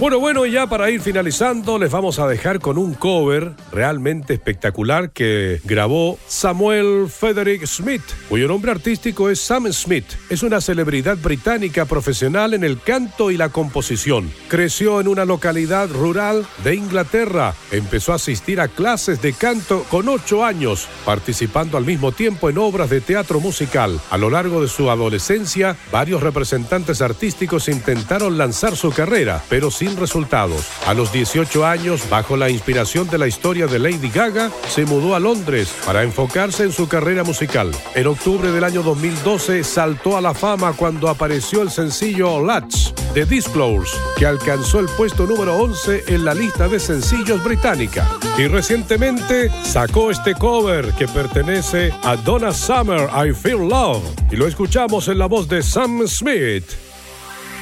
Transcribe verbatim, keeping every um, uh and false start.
Bueno, bueno, y ya para ir finalizando, les vamos a dejar con un cover realmente espectacular que grabó Samuel Frederick Smith, cuyo nombre artístico es Sam Smith. Es una celebridad británica profesional en el canto y la composición. Creció en una localidad rural de Inglaterra. Empezó a asistir a clases de canto con ocho años, participando al mismo tiempo en obras de teatro musical. A lo largo de su adolescencia, varios representantes artísticos intentaron lanzar su carrera, pero sin resultados. A los dieciocho años, bajo la inspiración de la historia de Lady Gaga, se mudó a Londres para enfocarse en su carrera musical. En octubre del año dos mil doce, saltó a la fama cuando apareció el sencillo Latch de Disclosure, que alcanzó el puesto número once en la lista de sencillos británica. Y recientemente sacó este cover que pertenece a Donna Summer, I Feel Love, y lo escuchamos en la voz de Sam Smith.